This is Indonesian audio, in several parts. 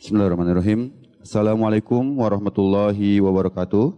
Bismillahirrahmanirrahim. Assalamualaikum warahmatullahi wabarakatuh.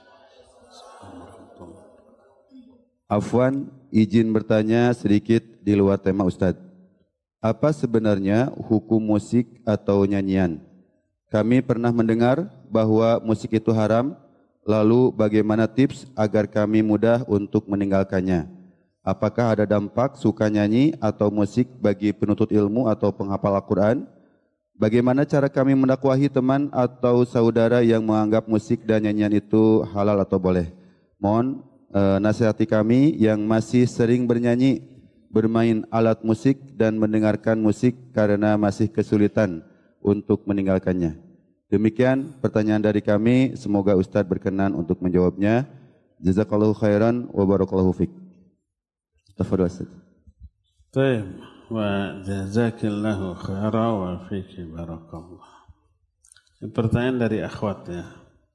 Afwan, izin bertanya sedikit di luar tema Ustadz. Apa sebenarnya hukum musik atau nyanyian? Kami pernah mendengar bahwa musik itu haram, lalu bagaimana tips agar kami mudah untuk meninggalkannya? Apakah ada dampak suka nyanyi atau musik bagi penuntut ilmu atau penghafal Al-Quran? Bagaimana cara kami mendakwahi teman atau saudara yang menganggap musik dan nyanyian itu halal atau boleh? Mohon nasihati kami yang masih sering bernyanyi, bermain alat musik dan mendengarkan musik karena masih kesulitan untuk meninggalkannya. Demikian pertanyaan dari kami, semoga Ustadz berkenan untuk menjawabnya. Jazakallahu khairan wa barakallahu fiik. Tafadhol Ustadz. Baik. Wa jazakillahu khairan wa fiki barakallah. Pertanyaan dari akhwat ya.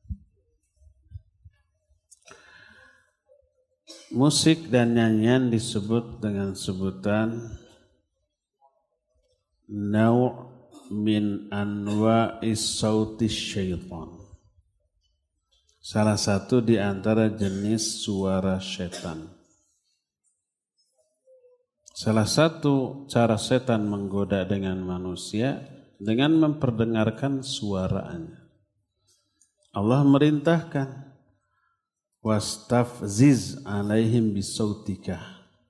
Musik dan nyanyian disebut dengan sebutan naw' min anwa'is sautis syaitan. Salah satu di antara jenis suara setan. Salah satu cara setan menggoda dengan manusia dengan memperdengarkan suaranya. Allah merintahkan wastafziz alaihim bisautika.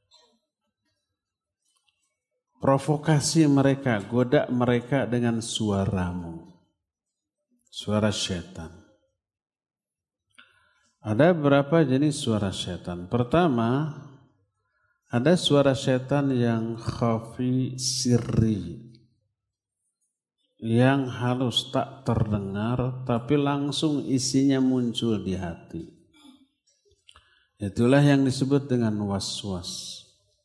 Provokasi mereka, goda mereka dengan suaramu. Suara setan. Ada berapa jenis suara setan? Pertama, ada suara setan yang khafi sirri, yang halus tak terdengar tapi langsung isinya muncul di hati. Itulah yang disebut dengan waswas.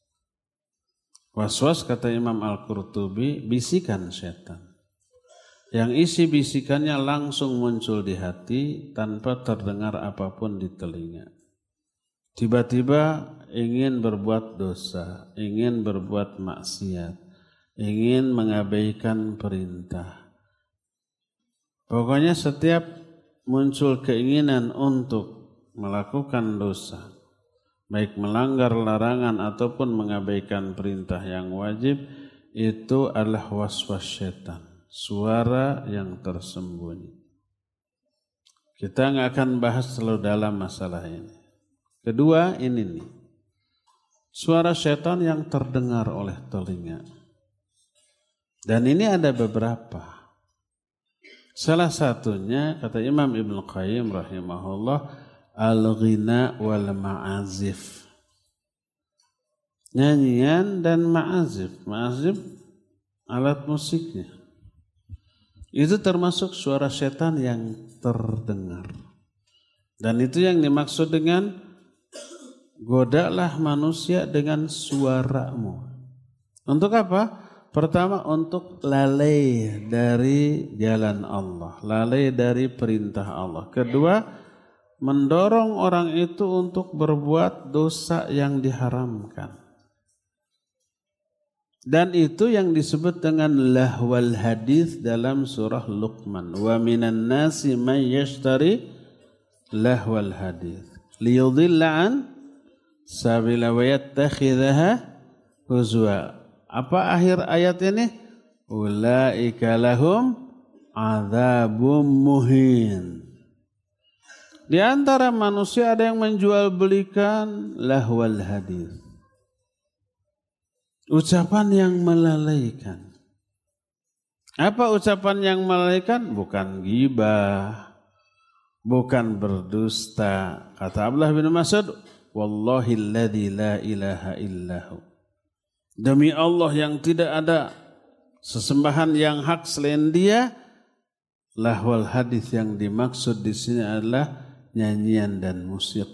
Waswas kata Imam Al-Qurtubi, bisikan setan. Yang isi bisikannya langsung muncul di hati tanpa terdengar apapun di telinga. Tiba-tiba ingin berbuat dosa, ingin berbuat maksiat, ingin mengabaikan perintah. Pokoknya setiap muncul keinginan untuk melakukan dosa, baik melanggar larangan ataupun mengabaikan perintah yang wajib, itu adalah waswas syaitan, suara yang tersembunyi. Kita nggak akan bahas terlalu dalam masalah ini. Kedua ini nih, suara setan yang terdengar oleh telinga. Dan ini ada beberapa. Salah satunya kata Imam Ibnu Qayyim rahimahullah, al-ghina wal ma'azif. Nyanyian dan ma'azif. Ma'azif alat musiknya. Itu termasuk suara setan yang terdengar. Dan itu yang dimaksud dengan godalah manusia dengan suaramu. Untuk apa? Pertama, untuk lalai dari jalan Allah, lalai dari perintah Allah. Kedua, mendorong orang itu untuk berbuat dosa yang diharamkan. Dan itu yang disebut dengan lahwal hadis dalam surah Luqman. Wa minan nasi man yashtari lahwal hadis liyudilla an sabila wa yattakhidhaha huzwa. Apa akhir ayat ini? Ulaika lahum adzabum muhin. Di antara manusia ada yang menjual belikan lahwal hadis. Ucapan yang melalaikan. Apa ucapan yang melalaikan? Bukan ghibah, bukan berdusta. Kata Abdullah bin Mas'ud, wallahi alladzi la ilaha illahu. Demi Allah yang tidak ada sesembahan yang hak selain Dia, lahwal hadis yang dimaksud di sini adalah nyanyian dan musik.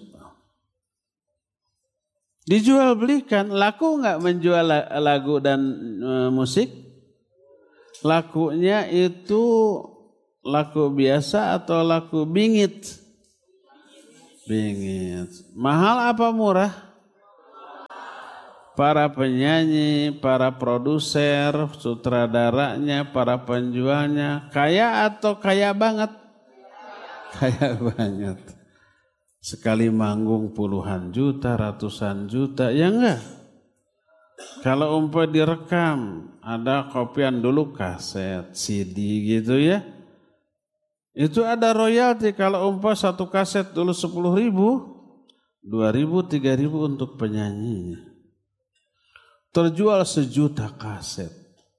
Dijual belikan, laku nggak menjual lagu dan musik? Lakunya itu laku biasa atau laku bingit? Bingit. Mahal apa murah? para penyanyi, para produser, sutradaranya, para penjualnya, kaya atau kaya banget? Kaya banget. Sekali manggung puluhan juta, ratusan juta, ya enggak? Kalau umpah direkam, ada kopian dulu kaset, CD gitu ya. Itu ada royalti kalau umpah satu kaset dulu 10.000, 2.000, 3.000 untuk penyanyinya. Terjual 1 juta kaset.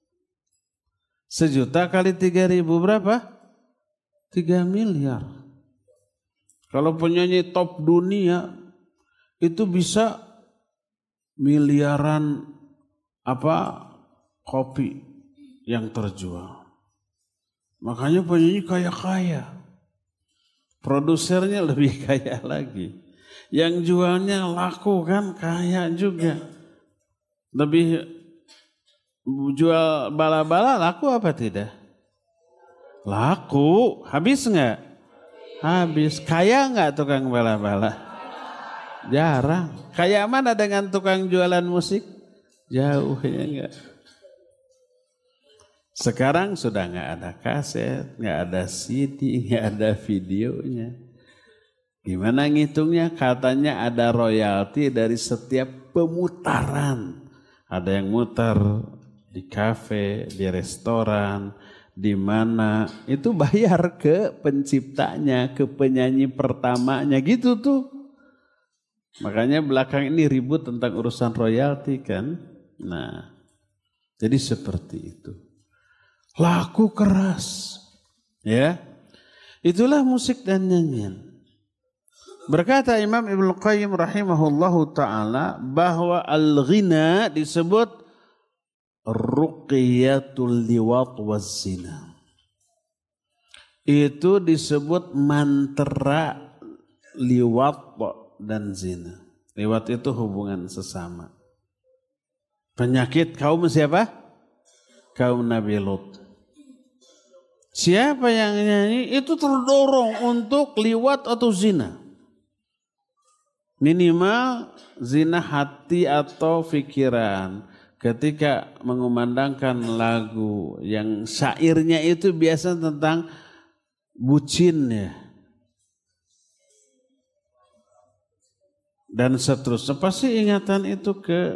1 juta kali 3.000 berapa? 3 miliar. Kalau penyanyi top dunia itu bisa miliaran kopi yang terjual. Makanya penyanyi kaya-kaya. Produsernya lebih kaya lagi. Yang jualnya laku kan kaya juga. Lebih jual bala-bala laku apa tidak? Laku. Habis enggak? Habis. Kaya enggak tukang bala-bala? Jarang. Kaya mana dengan tukang jualan musik? Jauh ya enggak. Sekarang sudah enggak ada kaset, enggak ada CD, enggak ada videonya. Gimana ngitungnya? Katanya ada royalti dari setiap pemutaran. Ada yang muter di kafe, di restoran, di mana itu bayar ke penciptanya, ke penyanyi pertamanya gitu tuh. Makanya belakang ini ribut tentang urusan royalti kan. Nah, jadi seperti itu. Laku keras. Ya. Itulah musik dan nyanyian. Berkata Imam Ibnu Qayyim rahimahullahu ta'ala bahwa al-ghina disebut ruqiyatul liwat waz zina. Itu disebut mantra liwat dan zina. Liwat itu hubungan sesama. Penyakit kaum siapa? Kaum Nabi Lut. Siapa yang nyanyi itu terdorong untuk liwat atau zina. Minimal zina hati atau pikiran ketika mengumandangkan lagu yang syairnya itu biasa tentang bucin ya. Dan seterusnya pasti ingatan itu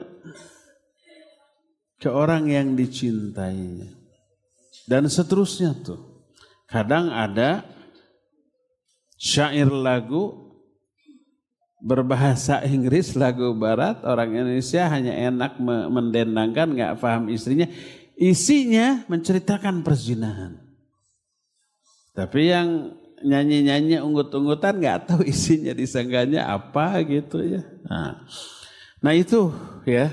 ke orang yang dicintainya. Dan seterusnya tuh. Kadang ada syair lagu berbahasa Inggris, lagu barat, orang Indonesia hanya enak mendendangkan, nggak paham istrinya. Isinya menceritakan perzinahan. Tapi yang nyanyi-nyanyi unggut-unggutan nggak tahu isinya, disangkanya apa gitu ya. Nah itu ya.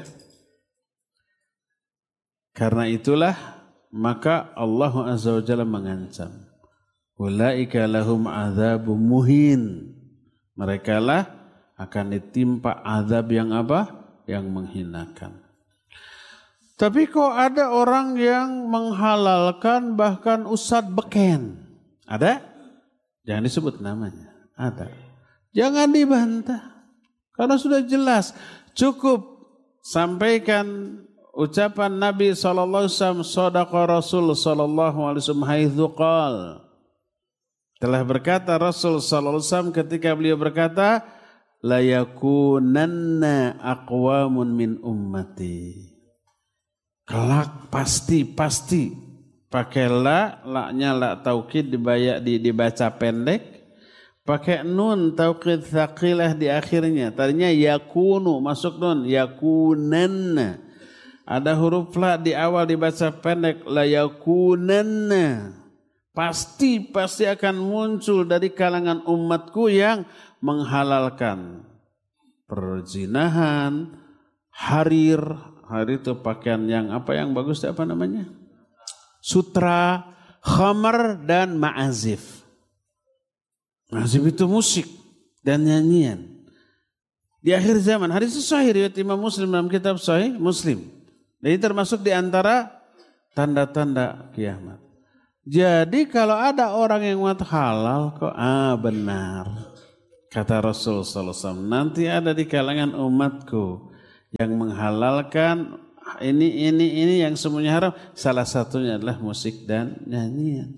Karena itulah maka Allah Azza wa Jalla mengancam. Ulaika lahum adzabun muhin. Mereka lah akan ditimpa azab yang apa? Yang menghinakan. Tapi kok ada orang yang menghalalkan bahkan ustadz beken? Ada? Jangan disebut namanya. Ada. Jangan dibantah. Karena sudah jelas. Cukup sampaikan ucapan Nabi SAW, Sadaqa Rasul SAW haitsu qala. Telah berkata Rasul SAW ketika beliau berkata, la yakunanna aqwamun min ummati. Kelak pasti pakai la-nya la taukid dibaca pendek, pakai nun taukid tsaqilah di akhirnya. Tadinya yakunu masuk nun, yakunanna. Ada huruf la di awal dibaca pendek, la yakunanna. Pasti akan muncul dari kalangan umatku yang menghalalkan perzinahan, harir itu pakaian yang apa yang bagus apa namanya? Sutra, khamar dan ma'azif. Ma'azif itu musik dan nyanyian. Di akhir zaman, hadis sahih riwayat Imam Muslim dalam kitab Sahih Muslim. Jadi termasuk di antara tanda-tanda kiamat. Jadi kalau ada orang yang mengatakan halal kok benar. Kata Rasul sallallahu alaihi wasallam, nanti ada di kalangan umatku yang menghalalkan ini yang semuanya haram. Salah satunya adalah musik dan nyanyian.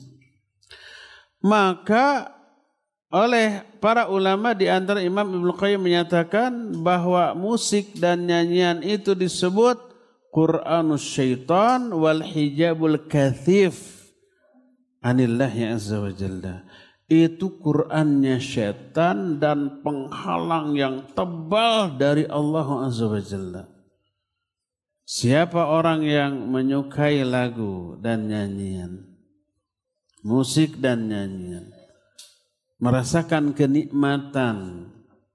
Maka oleh para ulama di antara Imam Ibnu Qayyim menyatakan bahwa musik dan nyanyian itu disebut Qur'anus syaitan wal hijabul kathif anillahi azza wa jalla. Itu Qur'annya syaitan dan penghalang yang tebal dari Allah azza wa jalla. Siapa orang yang menyukai lagu dan nyanyian, musik dan nyanyian, merasakan kenikmatan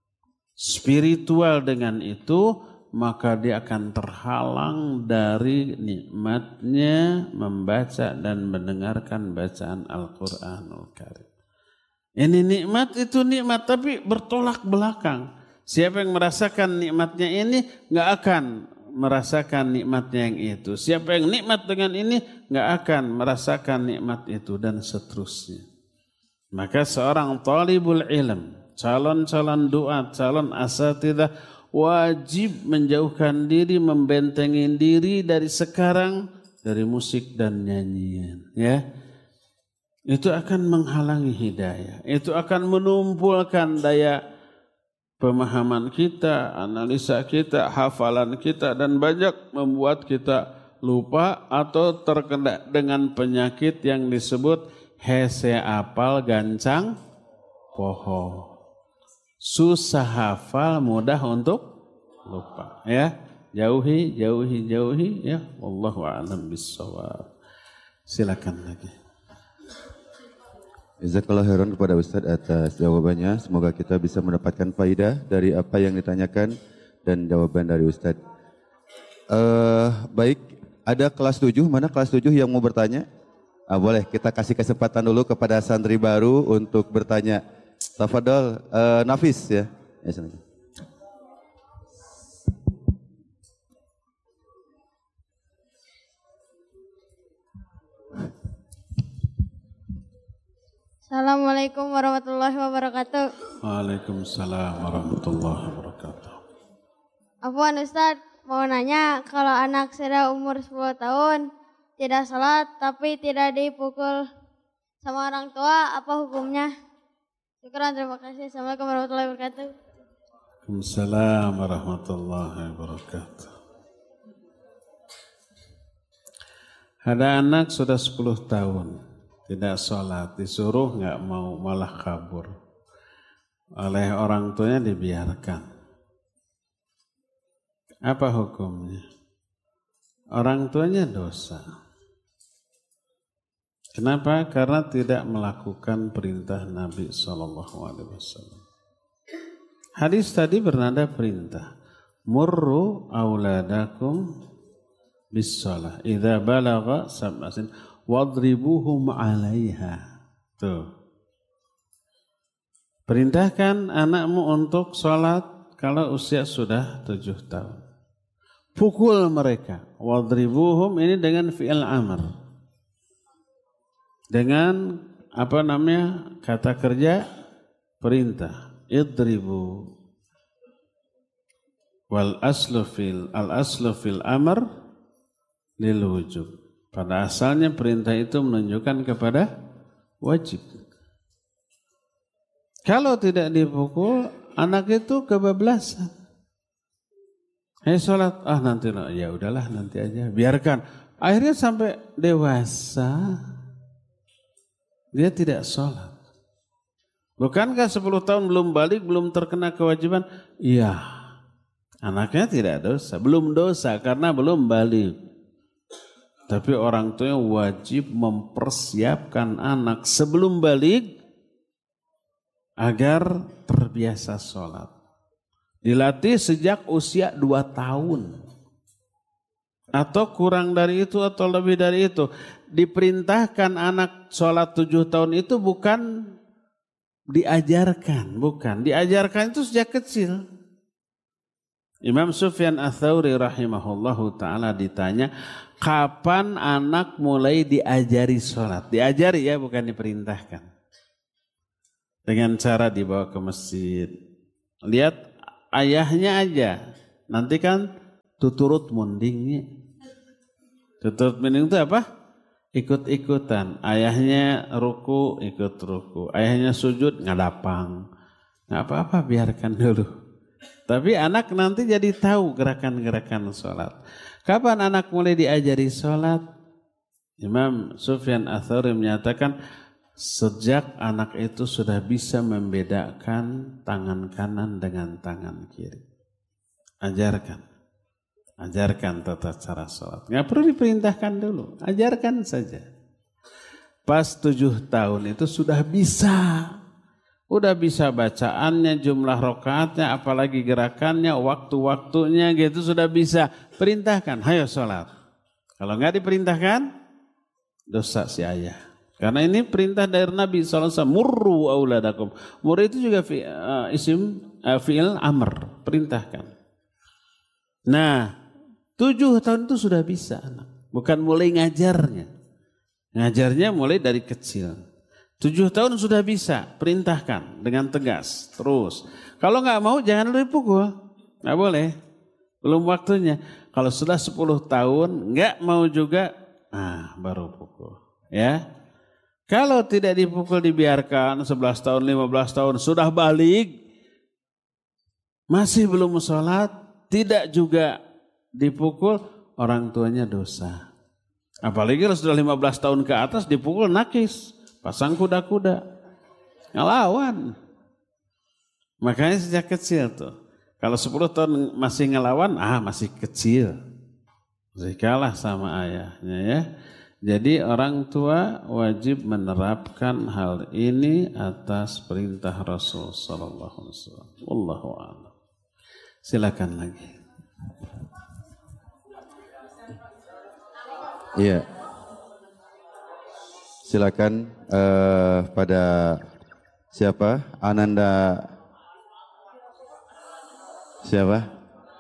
spiritual dengan itu, maka dia akan terhalang dari nikmatnya membaca dan mendengarkan bacaan Al-Quranul Karim. Ini nikmat, itu nikmat, tapi bertolak belakang. Siapa yang merasakan nikmatnya ini nggak akan merasakan nikmatnya yang itu. Siapa yang nikmat dengan ini nggak akan merasakan nikmat itu, dan seterusnya. Maka seorang talibul ilm, calon-calon duat, calon asatidzah wajib menjauhkan diri, membentengi diri dari sekarang dari musik dan nyanyian, ya. Itu akan menghalangi hidayah. Itu akan menumpulkan daya pemahaman kita, analisa kita, hafalan kita, dan banyak membuat kita lupa atau terkena dengan penyakit yang disebut hese apal gancang poho. Susah hafal, mudah untuk lupa, ya. Jauhi ya. Wallahu a'lam bissawab. Silakan lagi. Jazakallahu khairan kepada Ustadz atas jawabannya. Semoga kita bisa mendapatkan faidah dari apa yang ditanyakan dan jawaban dari Ustadz. Baik, ada kelas 7, mana kelas 7 yang mau bertanya? Boleh, kita kasih kesempatan dulu kepada santri baru untuk bertanya. Tafadhol, Nafis ya. Assalamualaikum warahmatullahi wabarakatuh. Waalaikumsalam warahmatullahi wabarakatuh. Afwan Ustadz, mau nanya, kalau anak saya umur 10 tahun tidak salat tapi tidak dipukul sama orang tua, apa hukumnya? Syukran, terima kasih. Assalamualaikum warahmatullahi wabarakatuh. Waalaikumsalam warahmatullahi wabarakatuh. Ada anak sudah 10 tahun tidak sholat, disuruh nggak mau, malah kabur. Oleh orang tuanya dibiarkan. Apa hukumnya? Orang tuanya dosa. Kenapa? Karena tidak melakukan perintah Nabi SAW. Hadis tadi bernada perintah. Murru auladakum bis-shalah idza balagha sab'asin wadribuhum 'alaiha. Tuh. Perintahkan anakmu untuk sholat kalau usia sudah 7 tahun. Pukul mereka. Wadribuhum ini dengan fi'il amr. Dengan kata kerja perintah. Idribu. Wal aslu fil amr lil wujub. Pada asalnya perintah itu menunjukkan kepada wajib. Kalau tidak dipukul, anak itu kebablasan. Sholat, nanti ya udahlah nanti aja, biarkan. Akhirnya sampai dewasa dia tidak sholat. Bukankah 10 tahun belum balik, belum terkena kewajiban? Iya, anaknya tidak dosa, belum dosa karena belum balik. Tapi orang tuanya wajib mempersiapkan anak sebelum balik agar terbiasa sholat. Dilatih sejak usia 2 tahun. Atau kurang dari itu atau lebih dari itu. Diperintahkan anak sholat 7 tahun itu bukan diajarkan. Bukan. Diajarkan itu sejak kecil. Imam Sufyan Ats-Tsauri rahimahullahu ta'ala ditanya, kapan anak mulai diajari sholat? Diajari ya, bukan diperintahkan. Dengan cara dibawa ke masjid. Lihat ayahnya aja. Nanti kan tuturut mundingnya. Tuturut munding itu apa? Ikut-ikutan. Ayahnya ruku, ikut ruku. Ayahnya sujud, ngadapang. Nggak apa-apa, biarkan dulu. Tapi anak nanti jadi tahu gerakan-gerakan sholat. Kapan anak mulai diajari sholat? Imam Sufyan Ats-Tsauri menyatakan sejak anak itu sudah bisa membedakan tangan kanan dengan tangan kiri. Ajarkan tata cara sholat. Nggak perlu diperintahkan dulu, ajarkan saja. Pas 7 tahun itu sudah bisa bacaannya, jumlah rakaatnya, apalagi gerakannya, waktu-waktunya gitu sudah bisa. Perintahkan, hayo sholat. Kalau nggak diperintahkan, dosa si ayah. Karena ini perintah dari Nabi SAW, murru auladakum. Murru itu juga fi'il amr, perintahkan. Nah, 7 tahun itu sudah bisa anak. Bukan mulai ngajarnya. Ngajarnya mulai dari kecil. 7 tahun sudah bisa, perintahkan dengan tegas. Terus, kalau nggak mau jangan lu dipukul. Nggak boleh, belum waktunya. Kalau sudah 10 tahun nggak mau juga, baru pukul. Ya, kalau tidak dipukul dibiarkan 11 tahun, 15 tahun sudah balik, masih belum sholat, tidak juga dipukul, orang tuanya dosa. Apalagi kalau sudah 15 tahun ke atas dipukul nakis. Pasang kuda-kuda, ngelawan. Makanya sejak kecil tuh. Kalau 10 tahun masih ngelawan, masih kecil. Masih kalah sama ayahnya ya. Jadi orang tua wajib menerapkan hal ini atas perintah Rasul sallallahu alaihi wasallam. Wallahu a'lam. Silakan lagi. Iya. Silakan pada siapa? Ananda siapa?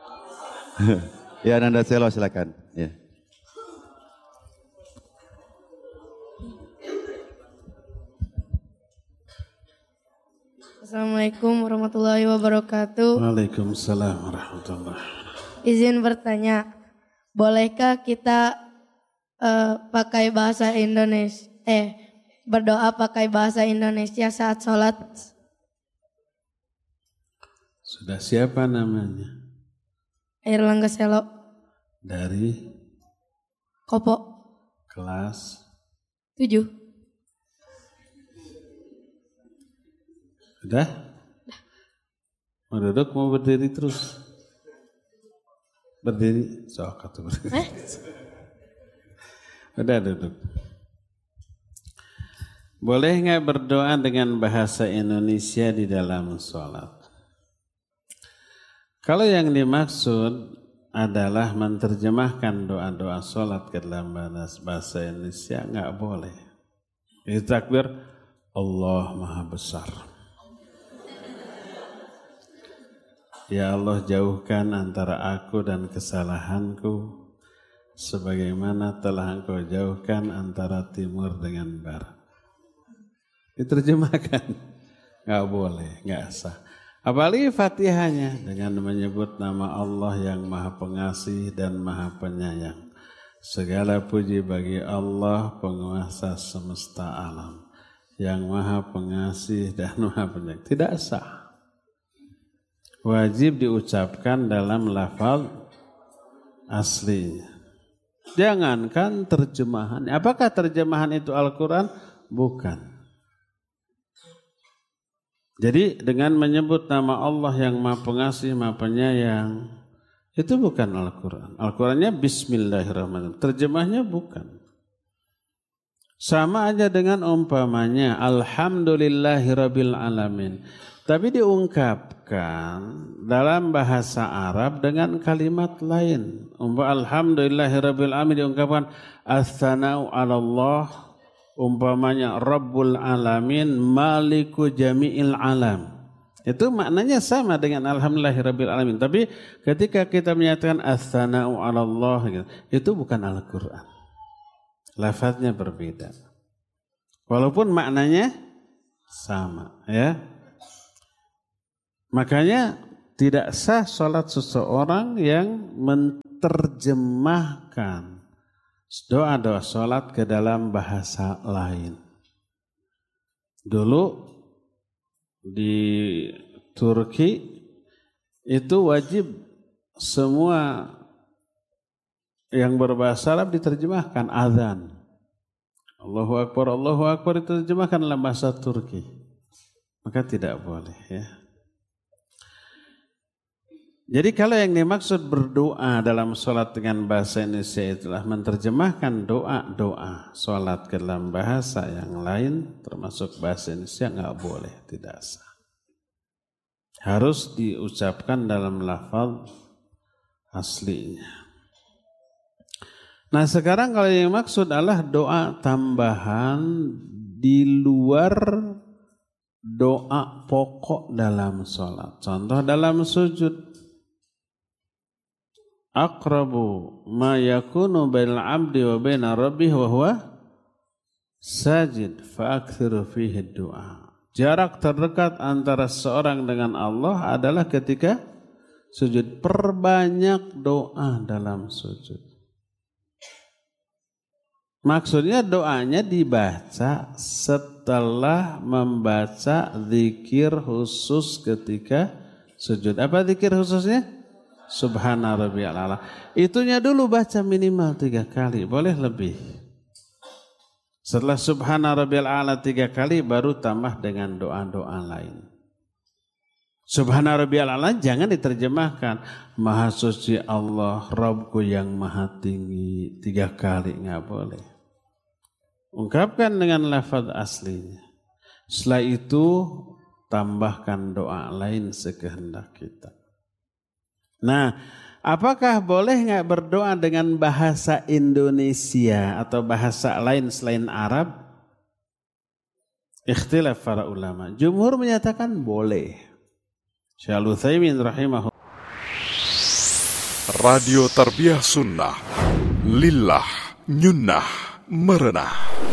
Ya, Ananda Selo, silakan. Ya. Assalamualaikum warahmatullahi wabarakatuh. Waalaikumsalam warahmatullahi wabarakatuh. Izin bertanya, bolehkah kita pakai bahasa Indonesia? Berdoa pakai bahasa Indonesia saat sholat? Sudah siapa namanya? Airlangga Selo. Dari? Kopo. Kelas? 7. Sudah? Mau duduk, mau berdiri terus? Berdiri? Sok atau berdiri? Udah duduk. Boleh nggak berdoa dengan bahasa Indonesia di dalam sholat? Kalau yang dimaksud adalah menerjemahkan doa-doa sholat ke dalam bahasa Indonesia, nggak boleh. Itu takbir, Allah Maha Besar. Ya Allah, jauhkan antara aku dan kesalahanku, sebagaimana telah Engkau jauhkan antara timur dengan barat. Diterjemahkan, nggak boleh, nggak sah. Apalagi Fatihahnya dengan menyebut nama Allah yang Maha Pengasih dan Maha Penyayang. Segala puji bagi Allah, penguasa semesta alam, yang Maha Pengasih dan Maha Penyayang. Tidak sah. Wajib diucapkan dalam lafaz aslinya. Jangankan terjemahan. Apakah terjemahan itu Al-Quran? Bukan. Jadi dengan menyebut nama Allah yang Maha Pengasih, Maha Penyayang, itu bukan Al-Quran. Al-Qurannya Bismillahirrahmanirrahim. Terjemahnya bukan. Sama aja dengan umpamanya Alhamdulillahirabbil alamin. Tapi diungkapkan dalam bahasa Arab dengan kalimat lain. Alhamdulillahirabbil alamin diungkapkan as-sana'u 'alallah. Umpamanya Rabbul Alamin, Maliku Jami'il Alam. Itu maknanya sama dengan Alhamdulillahirabbil alamin. Tapi ketika kita menyatakan as-sana'u 'alallah, itu bukan Al-Qur'an. Lafaznya berbeda. Walaupun maknanya sama, ya. Makanya tidak sah salat seseorang yang menerjemahkan doa-doa sholat ke dalam bahasa lain. Dulu di Turki itu wajib semua yang berbahasa Arab diterjemahkan azan. Allahu Akbar diterjemahkan dalam bahasa Turki. Maka tidak boleh ya. Jadi kalau yang dimaksud berdoa dalam sholat dengan bahasa Indonesia itulah menerjemahkan doa-doa sholat ke dalam bahasa yang lain termasuk bahasa Indonesia, nggak boleh, tidak sah. Harus diucapkan dalam lafaz aslinya. Nah sekarang kalau yang maksud adalah doa tambahan di luar doa pokok dalam sholat. Contoh dalam sujud. Aqrabu ma yakunu bainal abdi wa baina rabbih wa huwa sajid fa aktsiru fihi du'a. Jarak terdekat antara seorang dengan Allah adalah ketika sujud. Perbanyak doa dalam sujud. Maksudnya doanya dibaca setelah membaca zikir khusus ketika sujud. Apa zikir khususnya? Subhana rabbiyal a'la. Itunya dulu baca minimal 3 kali, boleh lebih. Setelah subhana rabbiyal a'la 3 kali baru tambah dengan doa-doa lain. Subhana rabbiyal a'la jangan diterjemahkan Maha suci Allah, Rabbku yang maha tinggi 3 kali, enggak boleh. Ungkapkan dengan lafaz aslinya. Setelah itu tambahkan doa lain sekehendak kita. Nah, apakah boleh nggak berdoa dengan bahasa Indonesia atau bahasa lain selain Arab? Ikhtilaf para ulama. Jumhur menyatakan boleh. Syekh Al-Utsaimin rahimahullah. Radio Tarbiyah Sunnah. Lillah nyunnah merenah.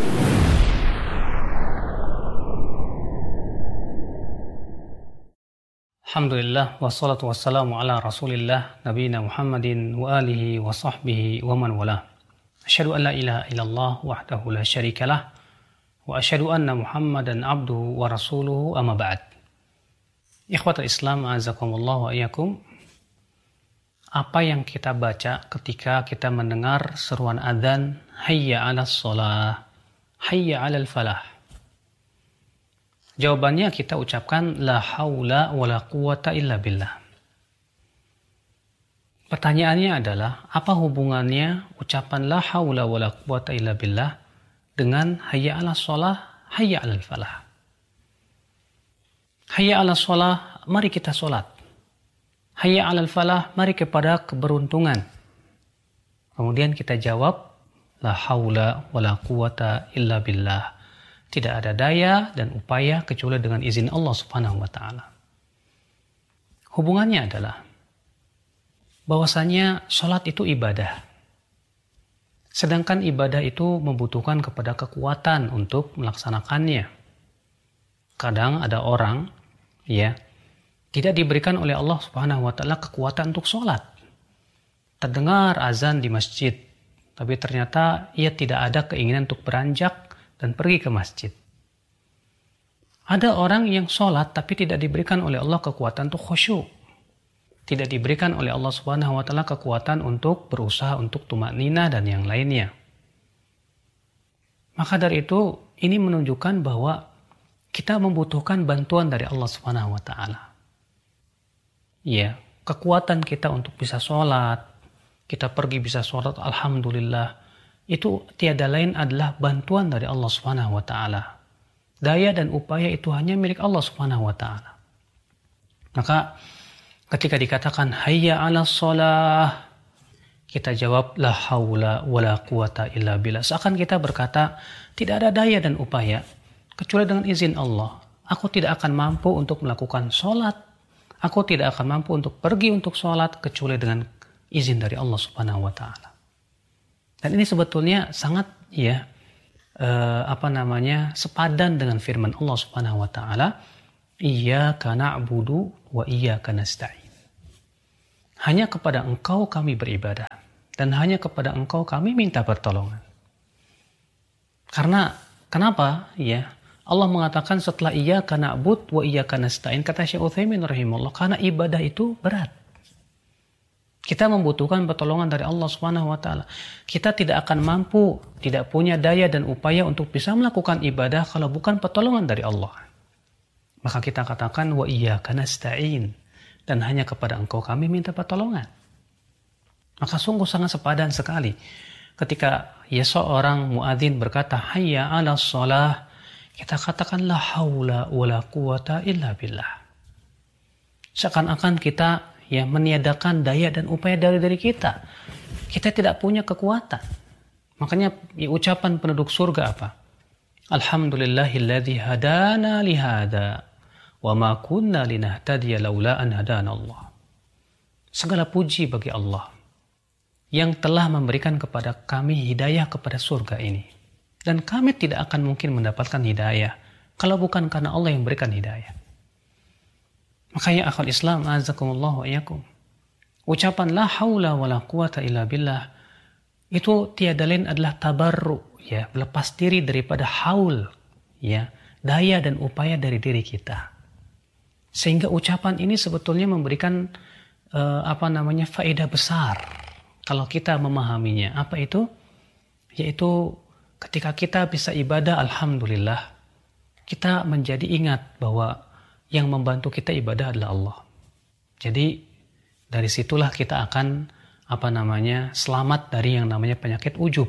Alhamdulillah wassalatu wassalamu ala Rasulillah nabiyina Muhammadin wa alihi wa sahbihi wa man wala. Asyhadu an la ilaha illallah wahdahu la syarikalah wa asyhadu anna Muhammadan abduhu wa rasuluhu amma ba'd. Ikhwatul Islam azakumullah wa iyyakum. Apa yang kita baca ketika kita mendengar seruan adzan hayya 'alas shalah, hayya 'alal falah? Jawabannya kita ucapkan la haula wala quwata illa billah. Pertanyaannya adalah apa hubungannya ucapan la haula wala quwata illa billah dengan hayya 'alas shalah, hayya 'alal falah? Hayya 'alas shalah, mari kita salat. Hayya 'alal falah, mari kepada keberuntungan. Kemudian kita jawab la haula wala quwata illa billah. Tidak ada daya dan upaya kecuali dengan izin Allah Subhanahu wa taala. Hubungannya adalah bahwasanya salat itu ibadah. Sedangkan ibadah itu membutuhkan kepada kekuatan untuk melaksanakannya. Kadang ada orang ya tidak diberikan oleh Allah Subhanahu wa taala kekuatan untuk salat. Terdengar azan di masjid, tapi ternyata ia tidak ada keinginan untuk beranjak dan pergi ke masjid. Ada orang yang sholat tapi tidak diberikan oleh Allah kekuatan untuk khusyuk. Tidak diberikan oleh Allah Subhanahu wa taala kekuatan untuk berusaha untuk tumakninah dan yang lainnya. Maka dari itu ini menunjukkan bahwa kita membutuhkan bantuan dari Allah Subhanahu wa taala. Ya, kekuatan kita untuk bisa sholat, kita pergi bisa sholat alhamdulillah. Itu tiada lain adalah bantuan dari Allah Subhanahu wa taala. Daya dan upaya itu hanya milik Allah Subhanahu wa taala. Maka ketika dikatakan hayya 'alas shalah, kita jawab la haula wala quwata illa billah. Seakan kita berkata tidak ada daya dan upaya kecuali dengan izin Allah. Aku tidak akan mampu untuk melakukan sholat. Aku tidak akan mampu untuk pergi untuk sholat kecuali dengan izin dari Allah Subhanahu wa taala. Dan ini sebetulnya sangat sepadan dengan firman Allah Subhanahu wa taala, iyyaka na'budu wa iyyaka nasta'in. hanya kepada Engkau kami beribadah dan hanya kepada Engkau kami minta pertolongan. Karena kenapa? Ya, Allah mengatakan setelah iyyaka na'bud wa iyyaka nasta'in, kata Syekh Utsaimin rahimahullah, karena ibadah itu berat. Kita membutuhkan pertolongan dari Allah Subhanahu wa taala. Kita tidak akan mampu, tidak punya daya dan upaya untuk bisa melakukan ibadah kalau bukan pertolongan dari Allah. Maka kita katakan wa iyyaka nasta'in, dan hanya kepada Engkau kami minta pertolongan. Maka sungguh sangat sepadan sekali ketika seorang muadzin berkata hayya 'alas shalah, kita katakan la haula wala quwata illa billah. Seakan-akan kita meniadakan daya dan upaya dari diri kita. Kita tidak punya kekuatan. Makanya ucapan penduduk surga apa? Alhamdulillahilladzi hadana lihada wa ma kunna linahtadiya laula an hadana Allah. Segala puji bagi Allah yang telah memberikan kepada kami hidayah kepada surga ini. Dan kami tidak akan mungkin mendapatkan hidayah kalau bukan karena Allah yang berikan hidayah. Makanya akhwal Islam, azakumullah wa iyyakum, ucapan la haula wa la quwata illa billah itu tiada lain adalah tabarru, lepas diri daripada haul, daya dan upaya dari diri kita. Sehingga ucapan ini sebetulnya memberikan faedah besar kalau kita memahaminya. Apa itu? Yaitu ketika kita bisa ibadah, alhamdulillah, kita menjadi ingat bahwa yang membantu kita ibadah adalah Allah. Jadi dari situlah kita akan selamat dari yang namanya penyakit ujub.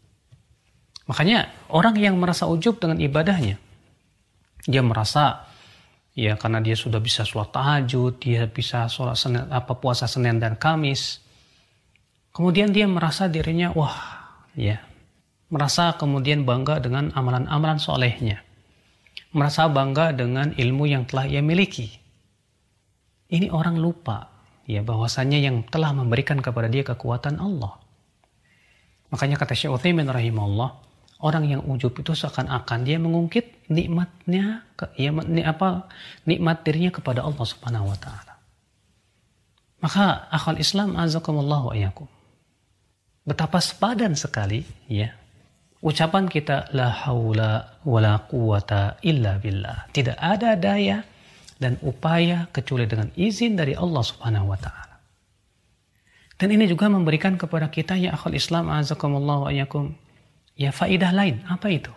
Makanya orang yang merasa ujub dengan ibadahnya, dia merasa karena dia sudah bisa sholat tahajud, dia bisa sholat puasa Senin dan Kamis, kemudian dia merasa dirinya merasa kemudian bangga dengan amalan-amalan solehnya, merasa bangga dengan ilmu yang telah ia miliki. Ini orang lupa bahwasanya yang telah memberikan kepada dia kekuatan Allah. Makanya kata Syekh Utsaimin rahimahullah, orang yang ujub itu seakan-akan dia mengungkit nikmatnya, nikmat dirinya kepada Allah Subhanahu wa taala. Maka akhwal Islam, azakumullah wa iyyakum, betapa sepadan sekali ucapan kita la haula wala quwata illa billah. Tidak ada daya dan upaya kecuali dengan izin dari Allah Subhanahu wa taala. Dan ini juga memberikan kepada kita akhwal Islam, azakumullah wa iyyakum, faidah lain. Apa itu?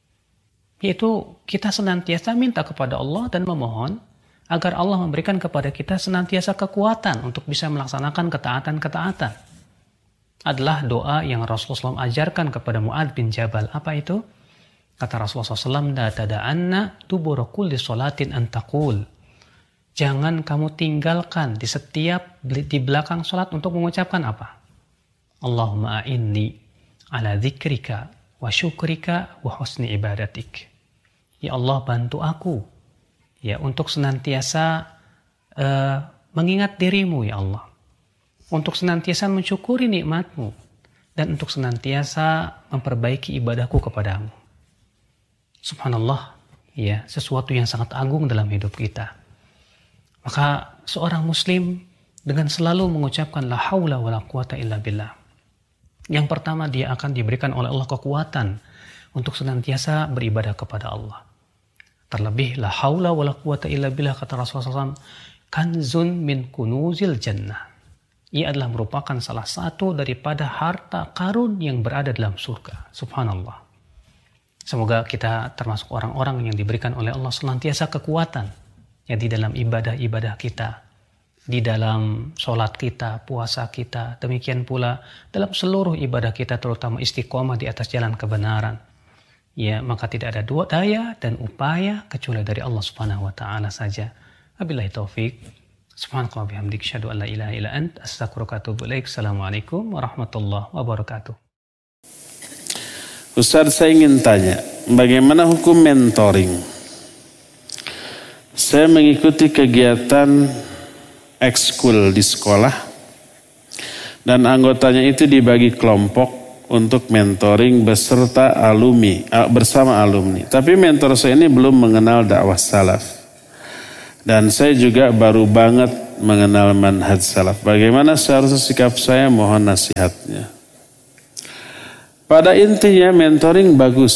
Yaitu kita senantiasa minta kepada Allah dan memohon agar Allah memberikan kepada kita senantiasa kekuatan untuk bisa melaksanakan ketaatan-ketaatan. Adalah doa yang Rasulullah SAW ajarkan kepada Mu'adz bin Jabal. Apa itu? Kata Rasulullah SAW, la tada'anna dubura kulli sholatin an taqul. Jangan kamu tinggalkan di belakang sholat untuk mengucapkan apa? Allahumma a'inni ala dzikrika wa syukrika wa husni ibadatik. Ya Allah, bantu aku untuk senantiasa mengingat dirimu ya Allah, untuk senantiasa mensyukuri nikmatmu, dan untuk senantiasa memperbaiki ibadahku kepadamu. Subhanallah, sesuatu yang sangat agung dalam hidup kita. Maka seorang muslim dengan selalu mengucapkan la haula wala quwata illa billah, yang pertama dia akan diberikan oleh Allah kekuatan untuk senantiasa beribadah kepada Allah. Terlebih la haula wala quwata illa billah, kata Rasulullah SAW, kanzun min kunuzil jannah. Ia adalah merupakan salah satu daripada harta karun yang berada dalam surga. Subhanallah. Semoga kita termasuk orang-orang yang diberikan oleh Allah senantiasa kekuatan di dalam ibadah-ibadah kita, di dalam sholat kita, puasa kita, demikian pula dalam seluruh ibadah kita, terutama istiqomah di atas jalan kebenaran. Maka tidak ada daya dan upaya kecuali dari Allah Subhanahu wa taala saja. Wabillahi taufik. Subhanallahi wa bihamdihi, asyhadu an la ilaha illa anta, astaghfiruka wa atubu ilaik. Assalamualaikum warahmatullahi wabarakatuh. Ustaz, saya ingin tanya, bagaimana hukum mentoring? Saya mengikuti kegiatan ekskul di sekolah dan anggotanya itu dibagi kelompok untuk mentoring beserta bersama alumni. Tapi mentor saya ini belum mengenal dakwah salaf. Dan saya juga baru banget mengenal manhaj salaf. Bagaimana seharusnya sikap saya, mohon nasihatnya. Pada intinya mentoring bagus.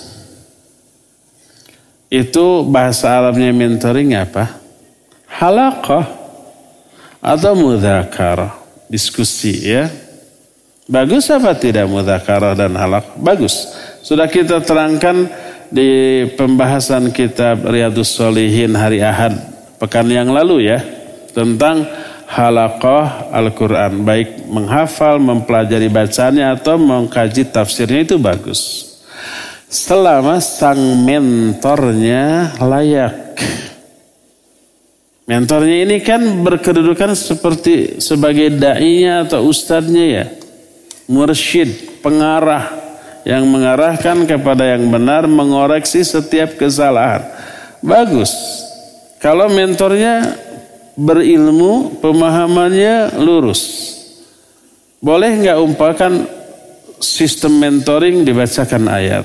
Itu bahasa Arabnya mentoring apa? Halaqah atau mudzakarah, diskusi ya. Bagus apa tidak mudzakarah dan halaqah? Bagus. Sudah kita terangkan di pembahasan kitab Riyadhus Shalihin hari Ahad pekan yang lalu ya, tentang halaqah Al-Quran, baik menghafal, mempelajari bacanya atau mengkaji tafsirnya, itu bagus. Selama sang mentornya layak. Mentornya ini kan berkedudukan seperti sebagai da'inya atau ustadznya ya, mursyid, pengarah, yang mengarahkan kepada yang benar, mengoreksi setiap kesalahan. Bagus. Kalau mentornya berilmu, pemahamannya lurus. Boleh nggak umpamakan sistem mentoring dibacakan ayat.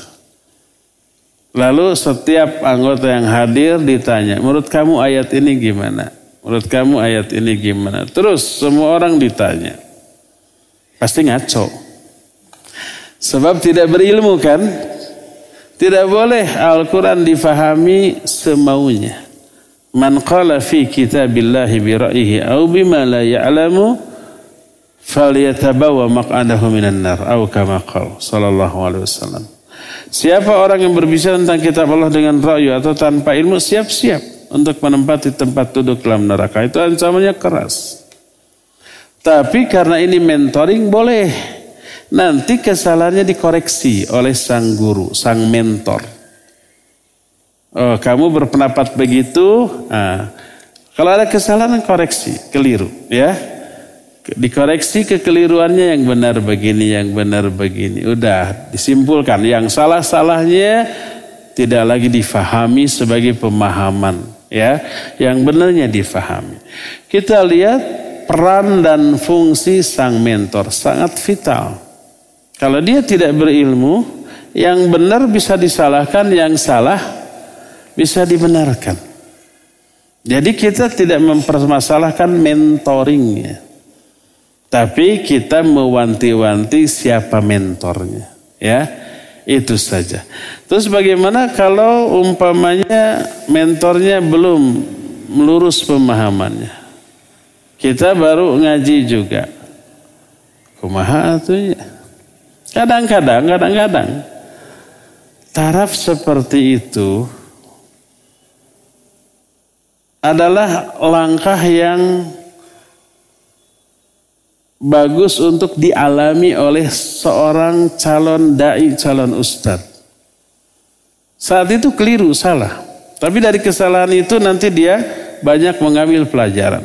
Lalu setiap anggota yang hadir ditanya, menurut kamu ayat ini gimana? Menurut kamu ayat ini gimana? Terus semua orang ditanya. Pasti ngaco. Sebab tidak berilmu kan? Tidak boleh Al-Quran difahami semaunya. Man qala fi kitabillahi bira'yihi au bima la ya'lamu falyatabawa maq'adahu minan nar au kama qala sallallahu alaihi wasallam. Siapa orang yang berbicara tentang kitab Allah dengan ra'yu atau tanpa ilmu, siap-siap untuk menempati tempat duduk dalam neraka. Itu ancamannya keras. Tapi karena ini mentoring boleh. Nanti kesalahannya dikoreksi oleh sang guru, sang mentor. Oh, kamu berpendapat begitu. Nah, kalau ada kesalahan koreksi, keliru, ya. Dikoreksi kekeliruannya, yang benar begini, yang benar begini. Udah disimpulkan. Yang salah-salahnya tidak lagi difahami sebagai pemahaman, ya. Yang benarnya difahami. Kita lihat peran dan fungsi sang mentor sangat vital. Kalau dia tidak berilmu, yang benar bisa disalahkan, yang salah bisa dibenarkan. Jadi kita tidak mempermasalahkan mentoringnya. Tapi kita mewanti-wanti siapa mentornya. Ya, itu saja. Terus bagaimana kalau umpamanya mentornya belum melurus pemahamannya? Kita baru ngaji juga. Kumaha atunya? Kadang-kadang taraf seperti itu adalah langkah yang bagus untuk dialami oleh seorang calon dai, calon ustadz. Saat itu keliru, salah. Tapi dari kesalahan itu nanti dia banyak mengambil pelajaran.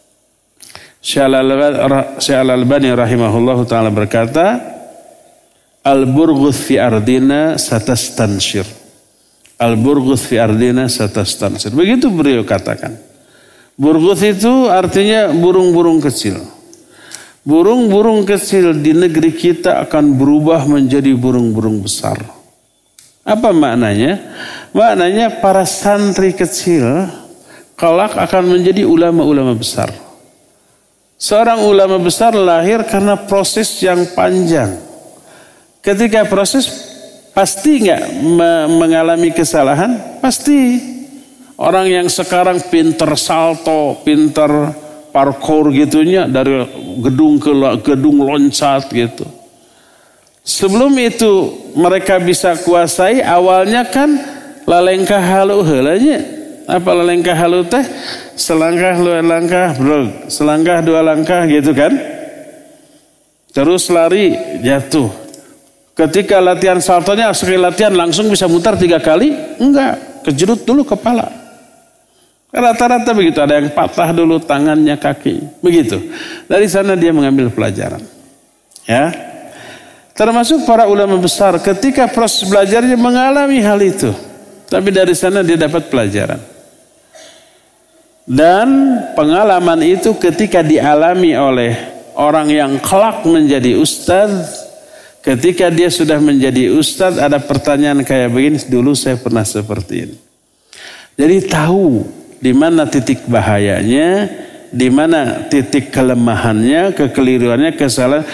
Syekh Al-Albani rahimahullah ta'ala berkata, Al-burghus fi ardina satastanshir. Al-burghus fi ardina satastanshir. Begitu beliau katakan. Burghus itu artinya burung-burung kecil. Burung-burung kecil di negeri kita akan berubah menjadi burung-burung besar. Apa maknanya? Maknanya para santri kecil kelak akan menjadi ulama-ulama besar. Seorang ulama besar lahir karena proses yang panjang. Ketika proses, pasti nggak mengalami kesalahan? Pasti. Orang yang sekarang pinter salto, pinter parkour gitunya, dari gedung ke gedung loncat gitu. Sebelum itu mereka bisa kuasai, awalnya kan lalengkah halu heulanya. Apa lalengkah halu teh? Selangkah dua langkah, brog. Selangkah dua langkah gitu kan. Terus lari, jatuh. Ketika latihan saltonya, sekali latihan langsung bisa mutar 3 kali? Enggak, kejerut dulu kepala. Rata-rata begitu, ada yang patah dulu tangannya, kaki. Begitu. Dari sana dia mengambil pelajaran. Ya. Termasuk para ulama besar, ketika proses belajarnya mengalami hal itu. Tapi dari sana dia dapat pelajaran. Dan pengalaman itu ketika dialami oleh orang yang kelak menjadi ustadz, ketika dia sudah menjadi ustadz, ada pertanyaan kayak begini, dulu saya pernah seperti ini. Jadi tahu di mana titik bahayanya, di mana titik kelemahannya, kekeliruannya, kesalahan,